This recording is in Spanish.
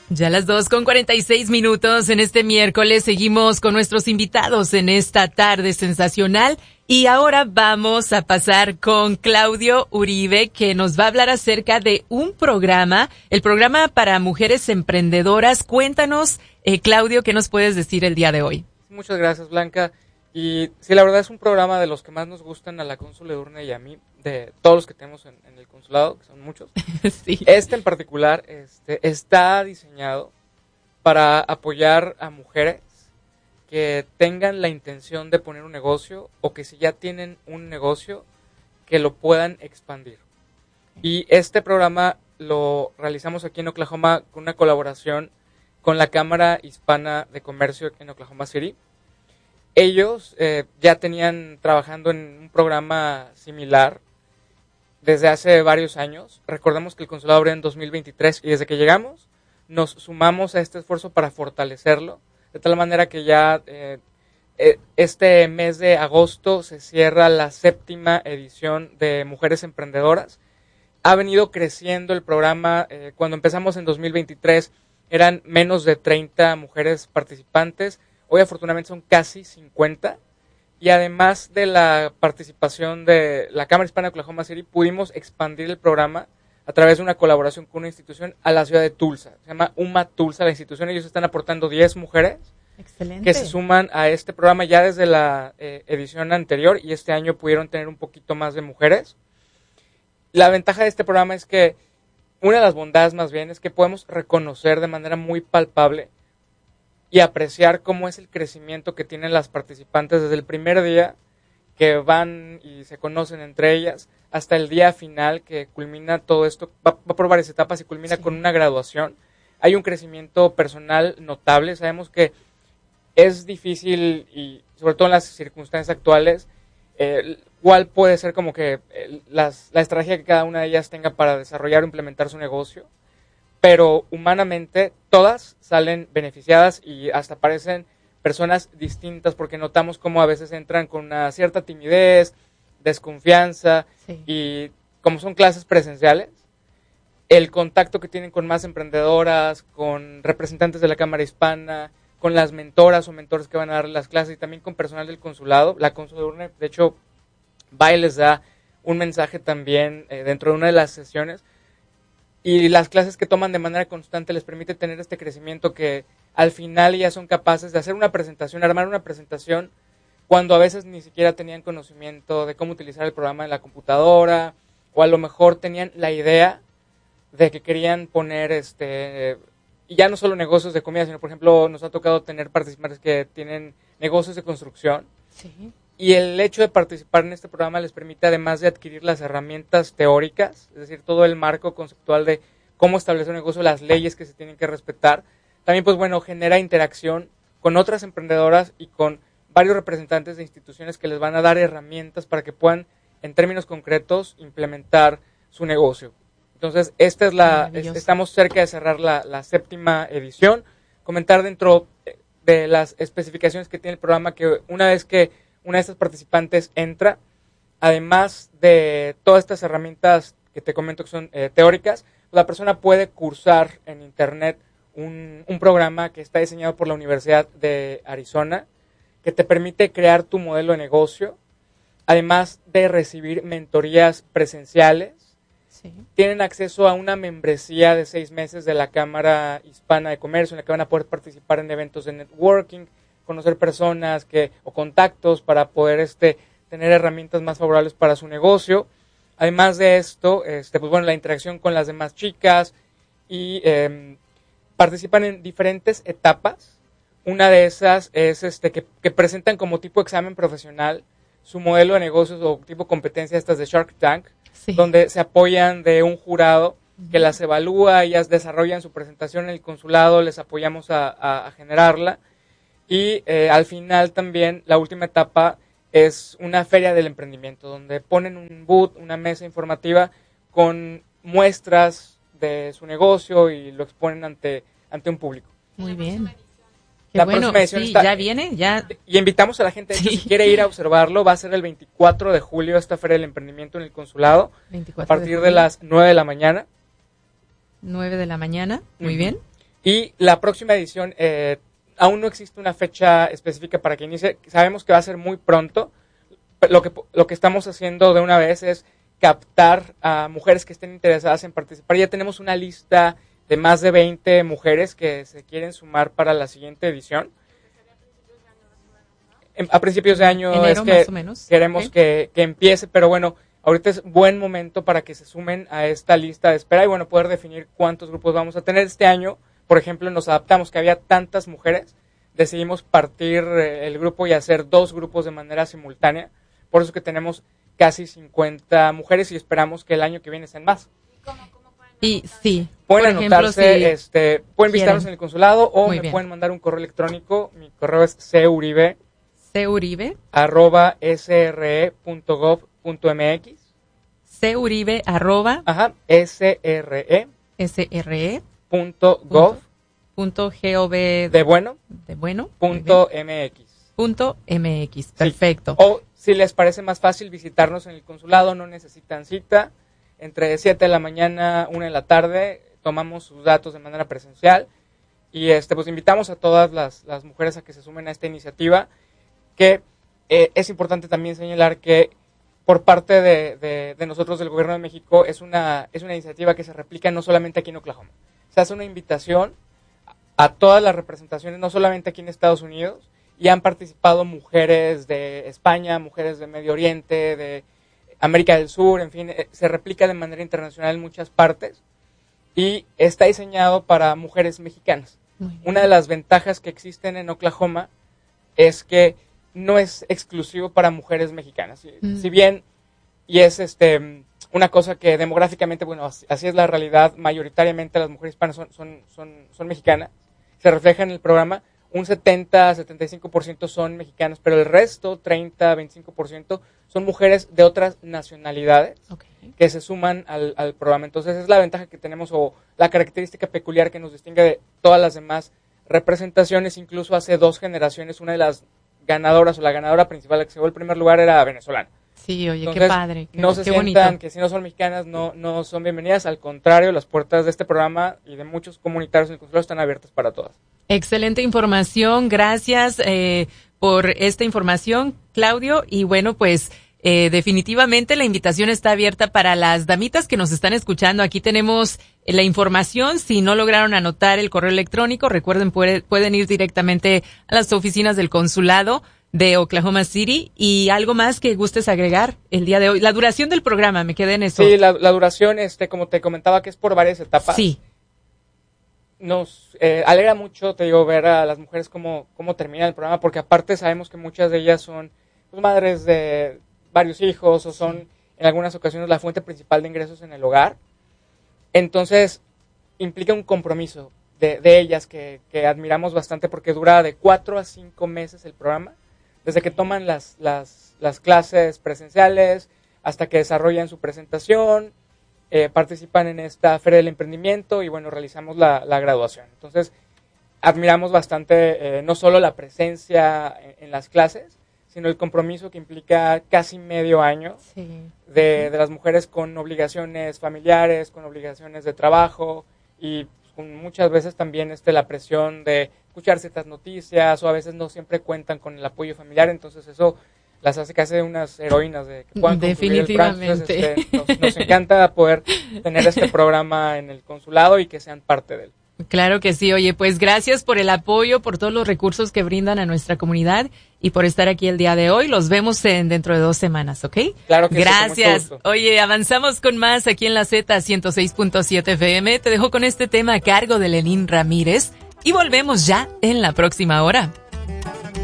Ya las 2:46 en este miércoles. Seguimos con nuestros invitados en esta tarde sensacional. Y ahora vamos a pasar con Claudio Uribe, que nos va a hablar acerca de un programa, el programa para mujeres emprendedoras. Cuéntanos, Claudio, ¿qué nos puedes decir el día de hoy? Muchas gracias, Blanca. Y sí, la verdad es un programa de los que más nos gustan a la cónsula Edurne y a mí, de todos los que tenemos en el consulado, que son muchos. Sí. Este en particular está diseñado para apoyar a mujeres que tengan la intención de poner un negocio o que si ya tienen un negocio, que lo puedan expandir. Y este programa lo realizamos aquí en Oklahoma con una colaboración con la Cámara Hispana de Comercio en Oklahoma City. Ellos ya tenían trabajando en un programa similar desde hace varios años. Recordemos que el consulado abrió en 2023 y desde que llegamos nos sumamos a este esfuerzo para fortalecerlo, de tal manera que ya este mes de agosto se cierra la 7ª edición de Mujeres Emprendedoras. Ha venido creciendo el programa. Cuando empezamos en 2023 eran menos de 30 mujeres participantes. Hoy afortunadamente son casi 50. Y además de la participación de la Cámara Hispana de Oklahoma City, pudimos expandir el programa a través de una colaboración con una institución a la ciudad de Tulsa. Se llama UMA Tulsa, la institución. Ellos están aportando 10 mujeres. Excelente. Que se suman a este programa ya desde la edición anterior, y este año pudieron tener un poquito más de mujeres. La ventaja de este programa es que, una de las bondades más bien, es que podemos reconocer de manera muy palpable y apreciar cómo es el crecimiento que tienen las participantes desde el primer día que van y se conocen entre ellas, hasta el día final que culmina todo esto, va por varias etapas y culmina con una graduación. Hay un crecimiento personal notable. Sabemos que es difícil, y sobre todo en las circunstancias actuales, cuál puede ser como que la estrategia que cada una de ellas tenga para desarrollar o implementar su negocio, pero humanamente todas salen beneficiadas y hasta parecen personas distintas, porque notamos cómo a veces entran con una cierta timidez, desconfianza, sí. Y como son clases presenciales, el contacto que tienen con más emprendedoras, con representantes de la Cámara Hispana, con las mentoras o mentores que van a dar las clases, y también con personal del consulado. La cónsula Edurne, de hecho, va y les da un mensaje también dentro de una de las sesiones, y las clases que toman de manera constante les permite tener este crecimiento que al final ya son capaces de hacer una presentación, armar una presentación, cuando a veces ni siquiera tenían conocimiento de cómo utilizar el programa en la computadora, o a lo mejor tenían la idea de que querían poner y ya no solo negocios de comida, sino, por ejemplo, nos ha tocado tener participantes que tienen negocios de construcción. Sí. Y el hecho de participar en este programa les permite, además de adquirir las herramientas teóricas, es decir, todo el marco conceptual de cómo establecer un negocio, las leyes que se tienen que respetar, también, pues bueno, genera interacción con otras emprendedoras y con varios representantes de instituciones que les van a dar herramientas para que puedan, en términos concretos, implementar su negocio. Entonces, estamos cerca de cerrar la 7ª edición. Comentar dentro de las especificaciones que tiene el programa, que una vez que una de estas participantes entra, además de todas estas herramientas que te comento que son teóricas, la persona puede cursar en internet un programa que está diseñado por la Universidad de Arizona, que te permite crear tu modelo de negocio, además de recibir mentorías presenciales. Sí. Tienen acceso a una membresía de 6 meses de la Cámara Hispana de Comercio, en la que van a poder participar en eventos de networking, conocer personas o contactos para poder tener herramientas más favorables para su negocio. Además de esto, pues bueno, la interacción con las demás chicas, y participan en diferentes etapas. Una de esas es que presentan como tipo examen profesional su modelo de negocios o tipo competencia estas de Shark Tank, sí. Donde se apoyan de un jurado que las evalúa, ellas desarrollan su presentación en el consulado, les apoyamos a generarla. Y al final también, la última etapa es una feria del emprendimiento, donde ponen un booth, una mesa informativa con muestras de su negocio y lo exponen ante un público. Muy bien. La próxima edición está, ya viene, ya. Y invitamos a la gente, de hecho, si quiere ir a observarlo, va a ser el 24 de julio esta feria del emprendimiento en el consulado, a partir de las 9 de la mañana. 9 de la mañana, muy bien. Y la próxima edición, aún no existe una fecha específica para que inicie. Sabemos que va a ser muy pronto. Lo que estamos haciendo de una vez es captar a mujeres que estén interesadas en participar. Ya tenemos una lista de más de 20 mujeres que se quieren sumar para la siguiente edición. A principios de año enero, es que más o menos. queremos que empiece, pero bueno, ahorita es buen momento para que se sumen a esta lista de espera y bueno, poder definir cuántos grupos vamos a tener este año. Por ejemplo, nos adaptamos, que había tantas mujeres, decidimos partir el grupo y hacer 2 grupos de manera simultánea. Por eso que tenemos casi 50 mujeres y esperamos que el año que viene sean más. Y sí, pueden anotarse, si pueden visitarnos en el consulado o Muy me bien. pueden mandar un correo electrónico. Mi correo es curibe@sre.gov.mx. curibe Ajá, SRE. .gov de bueno, de bueno .mx. .mx. Perfecto. Sí. O si les parece más fácil visitarnos en el consulado, no necesitan cita. Entre 7 de la mañana, 1 de la tarde, tomamos sus datos de manera presencial. Y pues invitamos a todas las mujeres a que se sumen a esta iniciativa. Que es importante también señalar que por parte de nosotros del Gobierno de México es una iniciativa que se replica no solamente aquí en Oklahoma. Se hace una invitación a todas las representaciones, no solamente aquí en Estados Unidos, y han participado mujeres de España, mujeres de Medio Oriente, de América del Sur, en fin, se replica de manera internacional en muchas partes y está diseñado para mujeres mexicanas. Una de las ventajas que existen en Oklahoma es que no es exclusivo para mujeres mexicanas. Si bien, y es una cosa que demográficamente, bueno, así es la realidad, mayoritariamente las mujeres hispanas son mexicanas, se refleja en el programa, un 70-75% son mexicanas, pero el resto, 30-25%, son mujeres de otras nacionalidades que se suman al programa. Entonces es la ventaja que tenemos o la característica peculiar que nos distingue de todas las demás representaciones. Incluso hace 2 generaciones, una de las ganadoras o la ganadora principal, la que se llevó el primer lugar, era venezolana. Sí, oye, Entonces, qué padre. No se sientan bonito. que si no son mexicanas no son bienvenidas. Al contrario, las puertas de este programa y de muchos comunitarios en el consulado están abiertas para todas. Excelente información. Gracias por esta información, Claudio. Y bueno, pues definitivamente la invitación está abierta para las damitas que nos están escuchando. Aquí tenemos la información. Si no lograron anotar el correo electrónico, recuerden, pueden ir directamente a las oficinas del consulado de Oklahoma City. ¿Y algo más que gustes agregar el día de hoy? La duración del programa, me quedé en eso. Sí, la duración, como te comentaba, que es por varias etapas. Sí. Nos alegra mucho, te digo, ver a las mujeres cómo termina el programa, porque aparte sabemos que muchas de ellas son pues, madres de varios hijos o son en algunas ocasiones la fuente principal de ingresos en el hogar. Entonces, implica un compromiso de ellas que admiramos bastante porque dura de 4 a 5 meses el programa, desde que toman las clases presenciales hasta que desarrollan su presentación, participan en esta Feria del Emprendimiento y bueno, realizamos la graduación. Entonces, admiramos bastante no solo la presencia en las clases, sino el compromiso que implica casi medio año de las mujeres con obligaciones familiares, con obligaciones de trabajo y con muchas veces también la presión de escuchar ciertas noticias o a veces no siempre cuentan con el apoyo familiar, entonces eso las hace casi unas heroínas de que puedan concluir el programa. Entonces, nos encanta poder tener este programa en el consulado y que sean parte de él. Claro que sí. Oye, pues gracias por el apoyo, por todos los recursos que brindan a nuestra comunidad y por estar aquí el día de hoy. Los vemos dentro de 2 semanas, ¿ok? Claro que gracias. Sí, con mucho gusto. Oye, avanzamos con más aquí en la Z 106.7 FM. Te dejo con este tema a cargo de Lenín Ramírez y volvemos ya en la próxima hora.